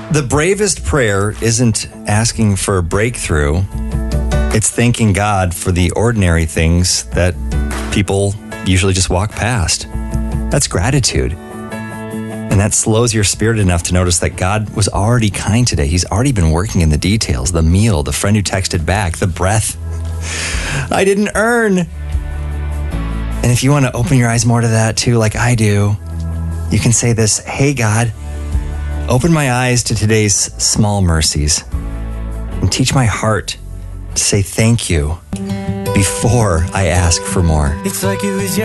The bravest prayer isn't asking for a breakthrough. It's thanking God for the ordinary things that people usually just walk past. That's gratitude. And that slows your spirit enough to notice that God was already kind today. He's already been working in the details, the meal, the friend who texted back, the breath I didn't earn. And if you want to open your eyes more to that too, like I do, you can say this: hey, God, open my eyes to today's small mercies and teach my heart to say thank you before I ask for more. It's like it was